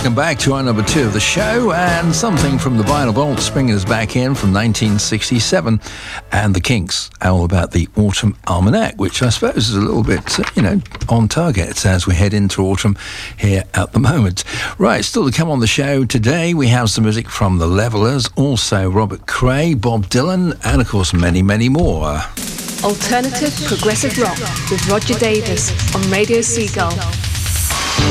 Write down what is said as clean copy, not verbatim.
welcome back to our number 2 of the show, and something from the Vinyl Vault bringing us back in from 1967, and the Kinks, all about the Autumn Almanac, which I suppose is a little bit, on target as we head into autumn here at the moment. Right, still to come on the show today, we have some music from the Levellers, also Robert Cray, Bob Dylan, and of course many, many more. Alternative Progressive Rock with Roger Davis on Radio Seagull.